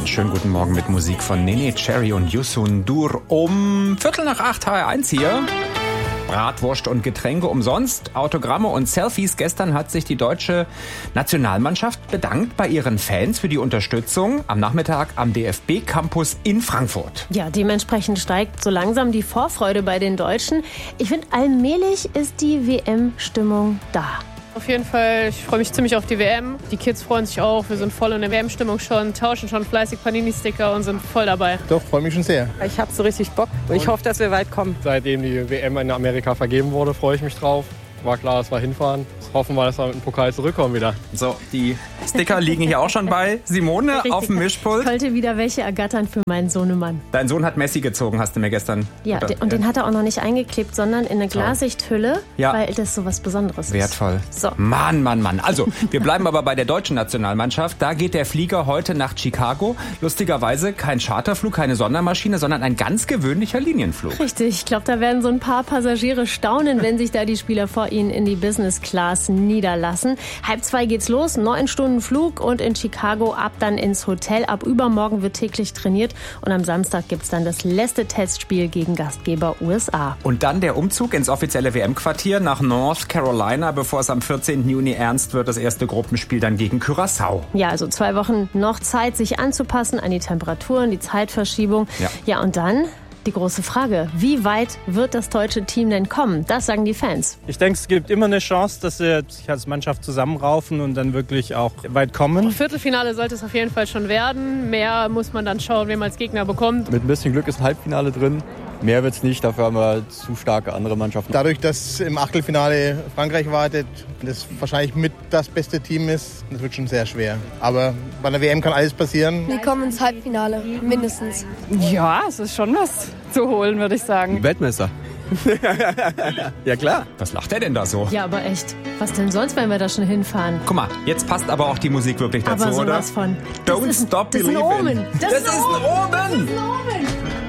Einen schönen guten Morgen mit Musik von Nene Cherry und Youssou N'Dour um 7:45 HR1 hier. Bratwurst und Getränke umsonst, Autogramme und Selfies. Gestern hat sich die deutsche Nationalmannschaft bedankt bei ihren Fans für die Unterstützung am Nachmittag am DFB-Campus in Frankfurt. Ja, dementsprechend steigt so langsam die Vorfreude bei den Deutschen. Ich finde, allmählich ist die WM-Stimmung da. Auf jeden Fall, ich freue mich ziemlich auf die WM. Die Kids freuen sich auch, wir sind voll in der WM-Stimmung schon, tauschen schon fleißig Panini-Sticker und sind voll dabei. Doch, freue mich schon sehr. Ich habe so richtig Bock und ich hoffe, dass wir weit kommen. Seitdem die WM in Amerika vergeben wurde, freue ich mich drauf. War klar, dass wir hinfahren. Hoffen wir, dass wir mit dem Pokal zurückkommen wieder. So, die Sticker liegen hier auch schon bei Simone Richtig. auf dem Mischpult. Ich wollte wieder welche ergattern für meinen Sohnemann. Dein Sohn hat Messi gezogen, hast du mir gestern. Ja, und den hat er auch noch nicht eingeklebt, sondern in eine Glassichthülle, Ja. weil das so was Besonderes ist. Wertvoll. So. Mann. Also, wir bleiben aber bei der deutschen Nationalmannschaft. Da geht der Flieger heute nach Chicago. Lustigerweise kein Charterflug, keine Sondermaschine, sondern ein ganz gewöhnlicher Linienflug. Richtig, ich glaube, da werden so ein paar Passagiere staunen, wenn sich da die Spieler vor ihnen in die Business Class niederlassen. 1:30 geht's los, 9 Stunden Flug und in Chicago ab dann ins Hotel. Ab übermorgen wird täglich trainiert und am Samstag gibt's dann das letzte Testspiel gegen Gastgeber USA. Und dann der Umzug ins offizielle WM-Quartier nach North Carolina, bevor es am 14. Juni ernst wird. Das erste Gruppenspiel dann gegen Curaçao. Ja, also 2 Wochen noch Zeit, sich anzupassen an die Temperaturen, die Zeitverschiebung. Ja, und dann die große Frage, wie weit wird das deutsche Team denn kommen? Das sagen die Fans. Ich denke, es gibt immer eine Chance, dass sie sich als Mannschaft zusammenraufen und dann wirklich auch weit kommen. Viertelfinale sollte es auf jeden Fall schon werden. Mehr muss man dann schauen, wen man als Gegner bekommt. Mit ein bisschen Glück ist ein Halbfinale drin. Mehr wird's nicht, dafür haben wir zu starke andere Mannschaften. Dadurch, dass im Achtelfinale Frankreich wartet, das wahrscheinlich mit das beste Team ist, das wird schon sehr schwer. Aber bei der WM kann alles passieren. Wir kommen ins Halbfinale, mindestens. Ja, es ist schon was zu holen, würde ich sagen. Weltmeister. Ja klar. Was lacht er denn da so? Ja, aber echt, was denn sonst, wenn wir da schon hinfahren? Guck mal, jetzt passt aber auch die Musik wirklich dazu, Aber oder? sowas von. Don't stop das ist ein believing. Omen. Das ist ein Omen.